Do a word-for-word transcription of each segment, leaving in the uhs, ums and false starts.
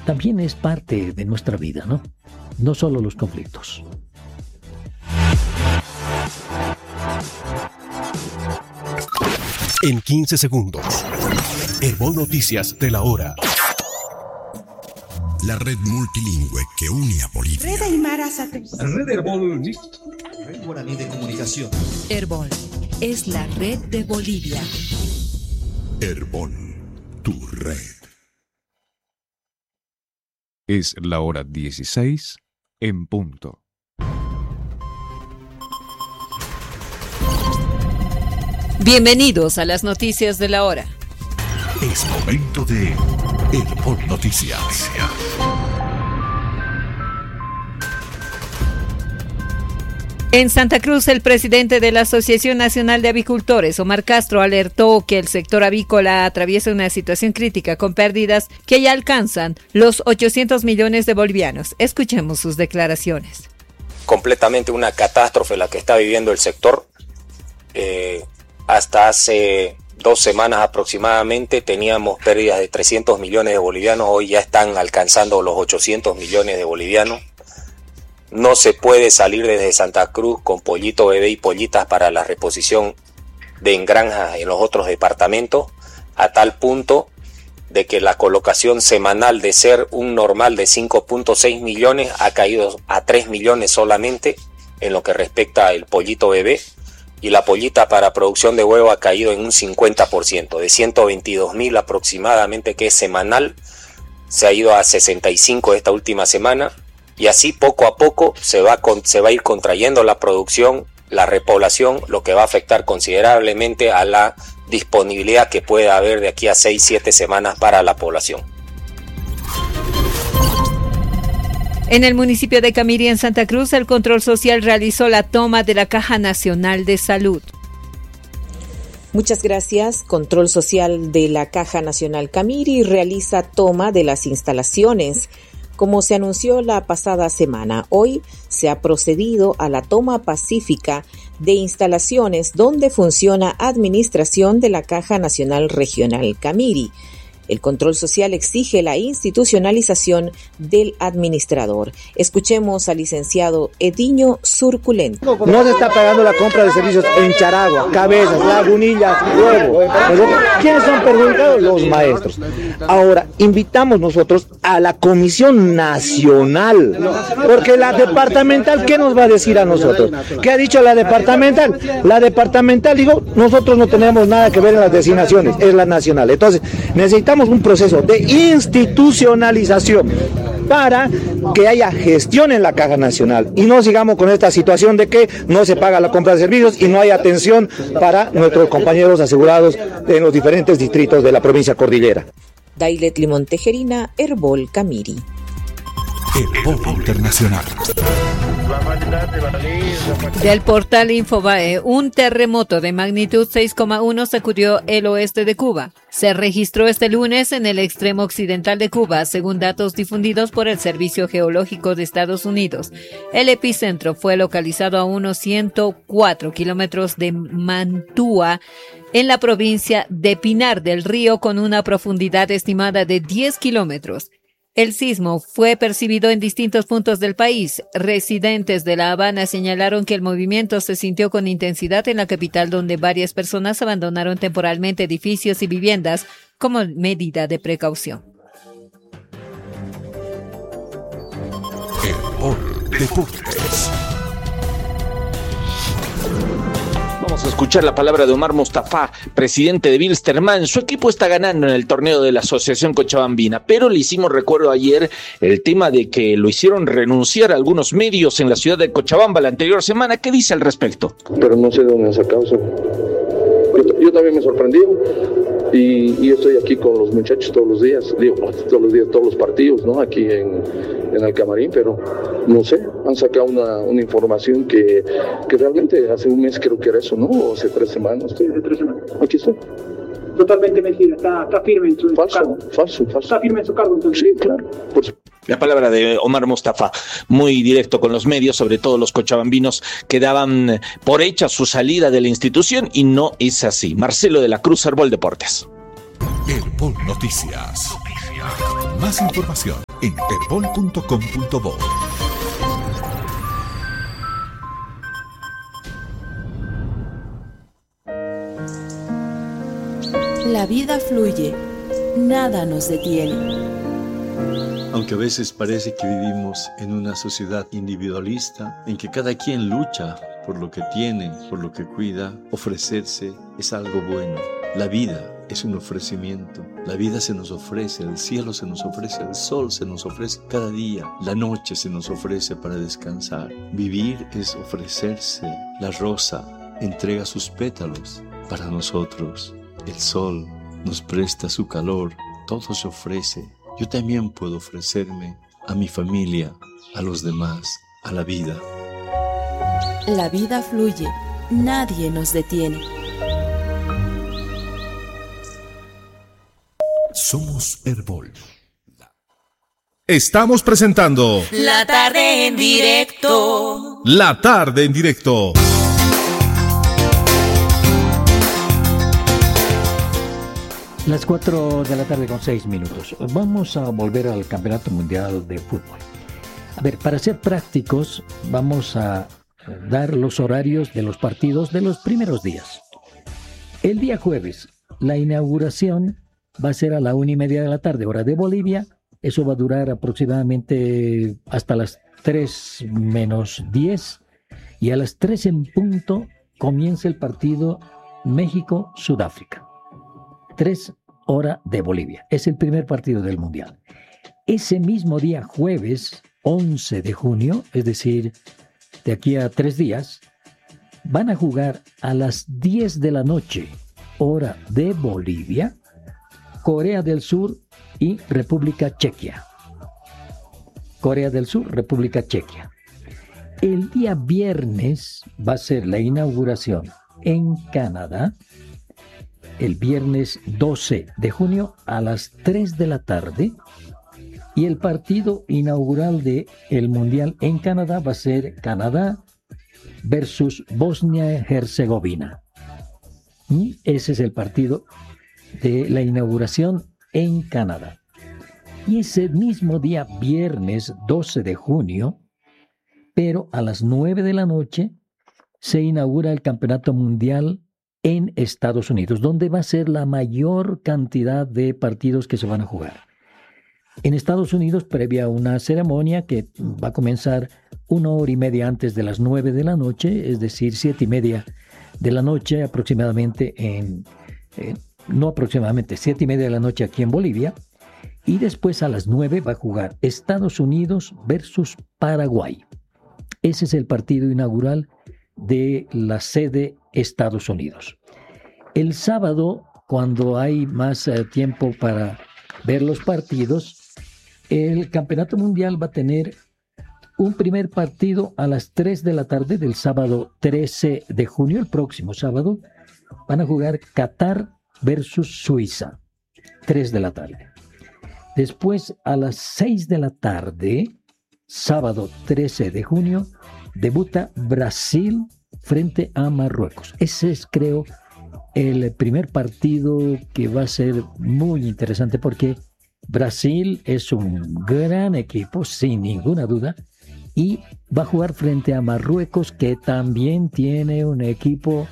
también es parte de nuestra vida, ¿no? No solo los conflictos. En quince segundos, Herbol Noticias de la hora. La red multilingüe que une a Bolivia. Red Aymara Satélite. Red Herbol. Red Guaraní de Comunicación. Herbol es la red de Bolivia. Herbol, tu red. Es la hora dieciséis en punto. Bienvenidos a las noticias de la hora. Es momento de Herbol Noticias. En Santa Cruz, el presidente de la Asociación Nacional de Avicultores, Omar Castro, alertó que el sector avícola atraviesa una situación crítica con pérdidas que ya alcanzan los ochocientos millones de bolivianos. Escuchemos sus declaraciones. Completamente una catástrofe la que está viviendo el sector. Eh, hasta hace dos semanas aproximadamente teníamos pérdidas de trescientos millones de bolivianos, hoy ya están alcanzando los ochocientos millones de bolivianos. No se puede salir desde Santa Cruz con pollito bebé y pollitas para la reposición de en granjas en los otros departamentos, a tal punto de que la colocación semanal de ser un normal de cinco punto seis millones ha caído a tres millones solamente en lo que respecta al pollito bebé, y la pollita para producción de huevo ha caído en un cincuenta por ciento, de ciento veintidós mil aproximadamente que es semanal, se ha ido a sesenta y cinco esta última semana. Y así poco a poco se va, con, se va a ir contrayendo la producción, la repoblación, lo que va a afectar considerablemente a la disponibilidad que pueda haber de aquí a seis siete semanas para la población. En el municipio de Camiri, en Santa Cruz, el Control Social realizó la toma de la Caja Nacional de Salud. Muchas gracias. Control Social de la Caja Nacional Camiri realiza toma de las instalaciones. Como se anunció la pasada semana, hoy se ha procedido a la toma pacífica de instalaciones donde funciona administración de la Caja Nacional Regional Camiri. El Control Social exige la institucionalización del administrador. Escuchemos al licenciado Ediño Surculento. No se está pagando la compra de servicios en Charagua, Cabezas, Lagunillas, Huevo. ¿Quiénes son perjudicados? Los maestros. Ahora, invitamos nosotros a la Comisión Nacional, porque la departamental, ¿qué nos va a decir a nosotros? ¿Qué ha dicho la departamental? La departamental, digo, nosotros no tenemos nada que ver en las designaciones, es la nacional. Entonces, necesitamos un proceso de institucionalización para que haya gestión en la Caja Nacional y no sigamos con esta situación de que no se paga la compra de servicios y no hay atención para nuestros compañeros asegurados en los diferentes distritos de la provincia cordillera. Dailet Limón Tejerina, Herbol Camiri. Herbol Internacional. Del portal Infobae, un terremoto de magnitud seis coma uno sacudió el oeste de Cuba. Se registró este lunes en el extremo occidental de Cuba, según datos difundidos por el Servicio Geológico de Estados Unidos. El epicentro fue localizado a unos ciento cuatro kilómetros de Mantua, en la provincia de Pinar del Río, con una profundidad estimada de diez kilómetros. El sismo fue percibido en distintos puntos del país. Residentes de La Habana señalaron que el movimiento se sintió con intensidad en la capital, donde varias personas abandonaron temporalmente edificios y viviendas como medida de precaución. Herbol Deportes. Vamos a escuchar la palabra de Omar Mustafa, presidente de Wilstermann. Su equipo está ganando en el torneo de la Asociación Cochabambina, pero le hicimos recuerdo ayer el tema de que lo hicieron renunciar a algunos medios en la ciudad de Cochabamba la anterior semana. ¿Qué dice al respecto? Pero no sé de dónde han sacado eso. Yo, yo también me sorprendí y, y estoy aquí con los muchachos todos los días, digo, todos los días, todos los partidos, ¿no? Aquí en, en el camarín, pero no sé, han sacado una, una información que, que realmente hace un mes creo que era eso, ¿no? O hace tres semanas. Sí, hace tres semanas. Aquí estoy. Totalmente mentira, está, está firme en su, falso, cargo. Falso, falso. Está firme en su cargo, entonces. Sí, claro. Por su... La palabra de Omar Mustafa, muy directo con los medios, sobre todo los cochabambinos que daban por hecha su salida de la institución, y no es así. Marcelo de la Cruz, Herbol Deportes. Herbol Noticias. Noticias. Más información. en herbol punto com punto bo. La vida fluye, nada nos detiene. Aunque a veces parece que vivimos en una sociedad individualista, en que cada quien lucha por lo que tiene, por lo que cuida, ofrecerse es algo bueno. La vida es un ofrecimiento. La vida se nos ofrece, el cielo se nos ofrece, el sol se nos ofrece cada día, la noche se nos ofrece para descansar. Vivir es ofrecerse. La rosa entrega sus pétalos para nosotros. El sol nos presta su calor, todo se ofrece. Yo también puedo ofrecerme a mi familia, a los demás, a la vida. La vida fluye, nadie nos detiene. Somos Herbol. Estamos presentando La tarde en directo. La tarde en directo. Las cuatro de la tarde con seis minutos. Vamos a volver al Campeonato Mundial de Fútbol. A ver, para ser prácticos, vamos a dar los horarios de los partidos de los primeros días. El día jueves, la inauguración va a ser a la una y media de la tarde, hora de Bolivia. Eso va a durar aproximadamente hasta las tres menos diez. Y a las tres en punto comienza el partido México-Sudáfrica. tres hora de Bolivia. Es el primer partido del Mundial. Ese mismo día, jueves once de junio, es decir, de aquí a tres días, van a jugar a las diez de la noche, hora de Bolivia, Corea del Sur y República Chequia. Corea del Sur, República Chequia. El día viernes va a ser la inauguración en Canadá, el viernes doce de junio a las tres de la tarde, y el partido inaugural de el Mundial en Canadá va a ser Canadá versus Bosnia-Herzegovina. Y ese es el partido de la inauguración en Canadá. Y ese mismo día, viernes doce de junio, pero a las nueve de la noche, se inaugura el Campeonato Mundial en Estados Unidos, donde va a ser la mayor cantidad de partidos que se van a jugar. En Estados Unidos, previa una ceremonia que va a comenzar una hora y media antes de las nueve de la noche, es decir, siete y media de la noche aproximadamente en, eh, no aproximadamente, siete y media de la noche aquí en Bolivia, y después a las nueve va a jugar Estados Unidos versus Paraguay. Ese es el partido inaugural de la sede Estados Unidos. El sábado, cuando hay más eh, tiempo para ver los partidos, el Campeonato Mundial va a tener un primer partido a las tres de la tarde del sábado trece de junio, el próximo sábado. Van a jugar Qatar versus Suiza, tres de la tarde. Después, a las seis de la tarde, sábado trece de junio, debuta Brasil frente a Marruecos. Ese es, creo, el primer partido que va a ser muy interesante porque Brasil es un gran equipo, sin ninguna duda, y va a jugar frente a Marruecos, que también tiene un equipo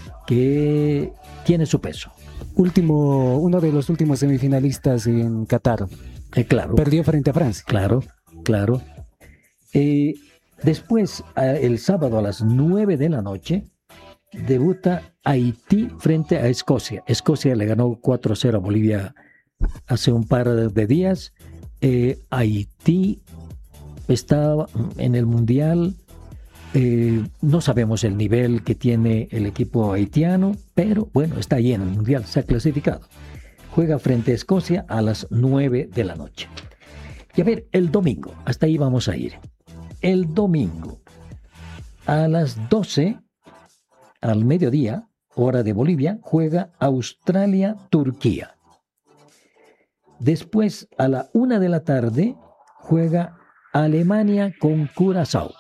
que tiene su peso. Último, uno de los últimos semifinalistas en Qatar. Eh, claro. Perdió frente a Francia. Claro, claro. Eh, después, el sábado a las nueve de la noche, debuta Haití frente a Escocia. Escocia le ganó cuatro a cero a Bolivia hace un par de días. Eh, Haití está en el Mundial. Eh, no sabemos el nivel que tiene el equipo haitiano, pero bueno, está ahí en el Mundial, se ha clasificado. Juega frente a Escocia a las nueve de la noche. Y a ver, el domingo, hasta ahí vamos a ir. El domingo, a las doce, al mediodía, hora de Bolivia, juega Australia-Turquía. Después, a la una de la tarde, juega Alemania con Curazao.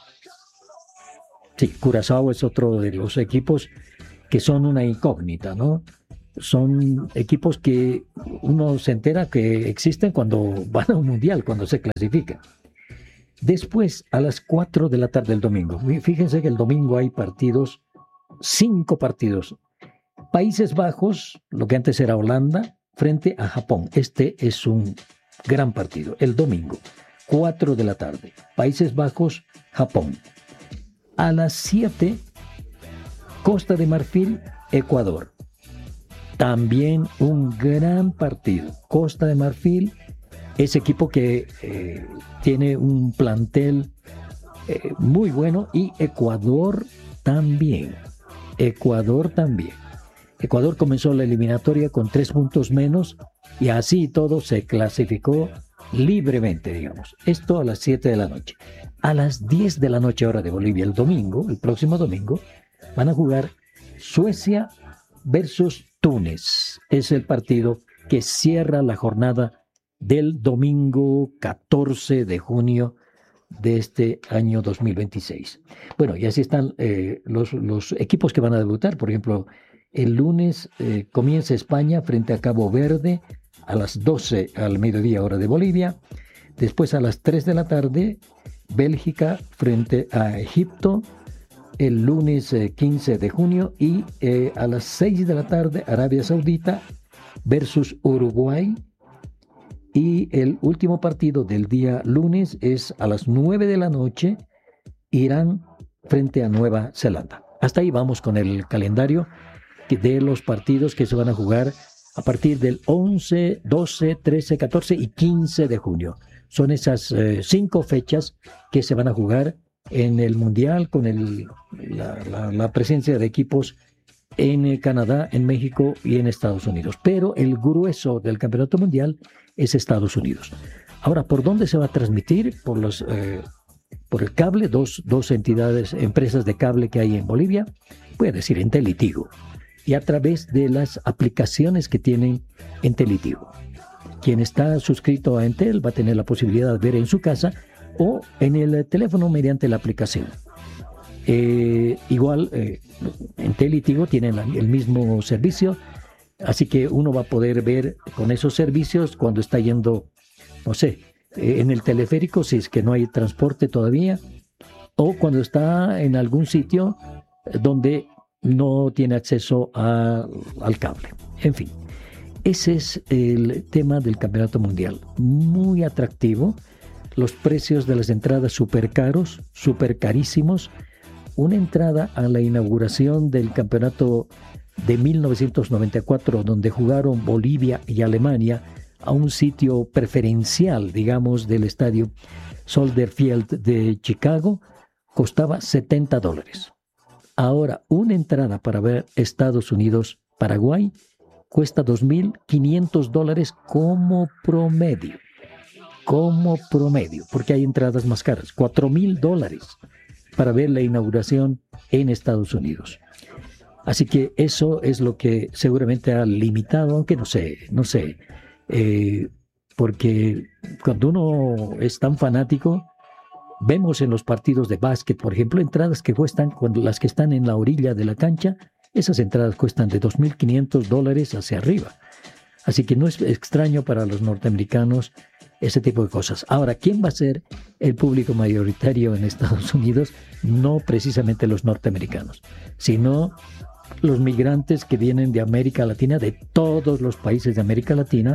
Sí, Curazao es otro de los equipos que son una incógnita, ¿no? son equipos que uno se entera que existen cuando van a un mundial, cuando se clasifican. Después, a las cuatro de la tarde del domingo, fíjense que el domingo hay partidos, cinco partidos. Países Bajos, lo que antes era Holanda, frente a Japón. Este es un gran partido, el domingo, cuatro de la tarde. Países Bajos, Japón. A las siete, Costa de Marfil, Ecuador. También un gran partido. Costa de Marfil, ese equipo que eh, tiene un plantel eh, muy bueno, y Ecuador también. Ecuador también. Ecuador comenzó la eliminatoria con tres puntos menos y así todo se clasificó libremente, digamos. Esto a las siete de la noche. A las diez de la noche, hora de Bolivia, el domingo, el próximo domingo, van a jugar Suecia versus Túnez. Es el partido que cierra la jornada del domingo catorce de junio de este año dos mil veintiséis. Bueno, y así están eh, los, los equipos que van a debutar. Por ejemplo, el lunes eh, comienza España frente a Cabo Verde a las doce al mediodía, hora de Bolivia. Después a las tres de la tarde, Bélgica frente a Egipto, el lunes eh, quince de junio. Y eh, a las seis de la tarde, Arabia Saudita versus Uruguay. Y el último partido del día lunes es a las nueve de la noche, Irán frente a Nueva Zelanda. Hasta ahí vamos con el calendario de los partidos que se van a jugar a partir del once, doce, trece, catorce y quince de junio. Son esas eh, cinco fechas que se van a jugar en el Mundial, con el, la, la, la presencia de equipos en Canadá, en México y en Estados Unidos. Pero el grueso del Campeonato Mundial es Estados Unidos. Ahora, ¿por dónde se va a transmitir? Por los eh, por el cable, dos, dos entidades, empresas de cable que hay en Bolivia, puede decir Entel y Tigo, y a través de las aplicaciones que tienen Entel y Tigo. Quien está suscrito a Entel va a tener la posibilidad de ver en su casa o en el teléfono mediante la aplicación. Eh, igual, eh, Entel y Tigo tienen la, el mismo servicio, así que uno va a poder ver con esos servicios cuando está yendo, no sé, eh, en el teleférico, si es que no hay transporte todavía, o cuando está en algún sitio donde no tiene acceso a, al cable. En fin, ese es el tema del Campeonato Mundial. Muy atractivo. Los precios de las entradas súper caros, súper carísimos. Una entrada a la inauguración del campeonato de mil novecientos noventa y cuatro, donde jugaron Bolivia y Alemania, a un sitio preferencial, digamos, del estadio Soldier Field de Chicago, costaba setenta dólares. Ahora, una entrada para ver Estados Unidos-Paraguay cuesta dos mil quinientos dólares como promedio. Como promedio, porque hay entradas más caras, cuatro mil dólares para ver la inauguración en Estados Unidos. Así que eso es lo que seguramente ha limitado, aunque no sé, no sé, eh, porque cuando uno es tan fanático, vemos en los partidos de básquet, por ejemplo, entradas que cuestan, cuando las que están en la orilla de la cancha, esas entradas cuestan de dos mil quinientos dólares hacia arriba. Así que no es extraño para los norteamericanos ese tipo de cosas. Ahora, ¿quién va a ser el público mayoritario en Estados Unidos? No precisamente los norteamericanos, sino los migrantes que vienen de América Latina, de todos los países de América Latina,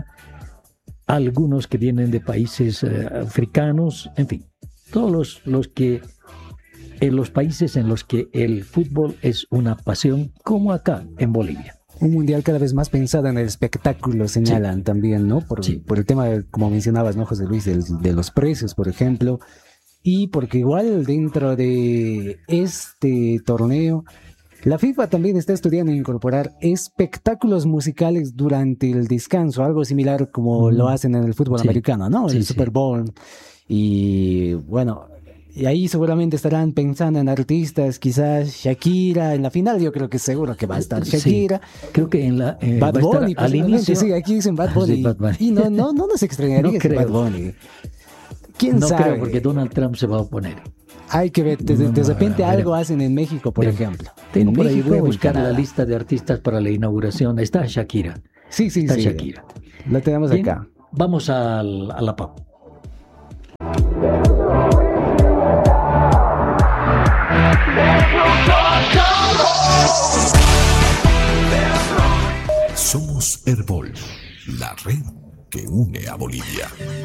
algunos que vienen de países eh, africanos, en fin, todos los, los que en los países en los que el fútbol es una pasión, como acá en Bolivia. Un mundial cada vez más pensado en el espectáculo, señalan sí. también, ¿no? Por, sí. por el tema, de, como mencionabas, ¿no, José Luis? De, de los precios, por ejemplo. Y porque igual dentro de este torneo, la FIFA también está estudiando incorporar espectáculos musicales durante el descanso, algo similar como mm. lo hacen en el fútbol sí. americano, ¿no? El sí, Super Bowl. Sí. Y bueno... Y ahí seguramente estarán pensando en artistas, quizás Shakira, en la final yo creo que seguro que va a estar Shakira. Sí, creo que en la... Eh, Bad Bunny, al inicio. Sí, aquí dicen Bad Bunny. Sí, Bad Bunny. Y no, no, no nos extrañaría no que Bad Bunny. ¿Quién no sabe? creo, porque Donald Trump se va a oponer. Hay que ver, de, de, de repente no, algo hacen en México, por veremos, ejemplo. Tengo por ahí, México voy a o en buscar la Canadá? lista de artistas para la inauguración. Está Shakira. Sí, sí, Está sí. Shakira. La tenemos Bien, acá. Vamos al- a la pausa. Somos Herbol, la red que une a Bolivia.